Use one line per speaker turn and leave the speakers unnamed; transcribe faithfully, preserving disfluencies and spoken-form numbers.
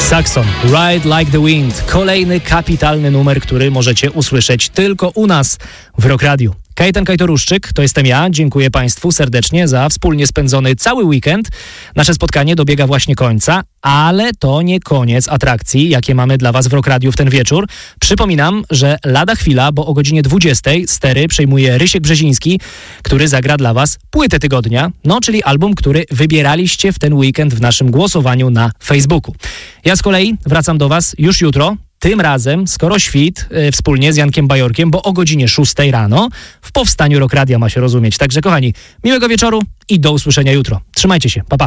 Saxon, Ride Like the Wind. Kolejny kapitalny numer, który możecie usłyszeć tylko u nas w Rock Radio. Kajetan Kajtoruszczyk, to jestem ja. Dziękuję Państwu serdecznie za wspólnie spędzony cały weekend. Nasze spotkanie dobiega właśnie końca, ale to nie koniec atrakcji, jakie mamy dla Was w Rock Radio w ten wieczór. Przypominam, że lada chwila, bo o godzinie dwudziestej stery przejmuje Rysiek Brzeziński, który zagra dla Was płytę tygodnia, no czyli album, który wybieraliście w ten weekend w naszym głosowaniu na Facebooku. Ja z kolei wracam do Was już jutro. Tym razem, skoro świt, yy, wspólnie z Jankiem Bajorkiem, bo o godzinie szóstej rano w powstaniu Rock Radia ma się rozumieć. Także kochani, miłego wieczoru i do usłyszenia jutro. Trzymajcie się, pa pa.